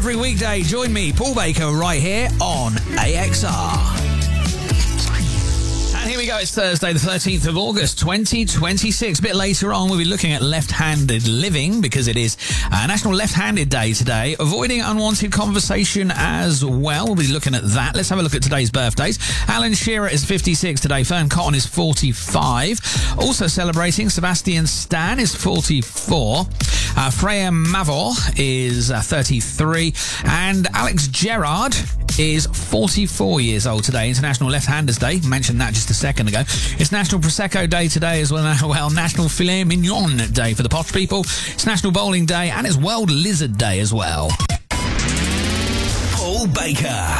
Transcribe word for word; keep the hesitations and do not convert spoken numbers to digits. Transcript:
every weekday. Join me, Paul Baker, right here on A X R. And here we go. It's Thursday, the thirteenth of August, twenty twenty-six. A bit later on, we'll be looking at left-handed living because it is uh, National Left-Handed Day today. Avoiding unwanted conversation as well. We'll be looking at that. Let's have a look at today's birthdays. Alan Shearer is fifty-six today. Fern Cotton is forty-five. Also celebrating, Sebastian Stan is forty-four. Uh, Freya Mavor is uh, thirty-three. And Alex Gerard is forty-four years old today. International Left-Handers Day. Mentioned that just a second ago. It's National Prosecco Day today as well. Well, National Filet Mignon Day for the posh people. It's National Bowling Day and it's World Lizard Day as well. Paul Baker.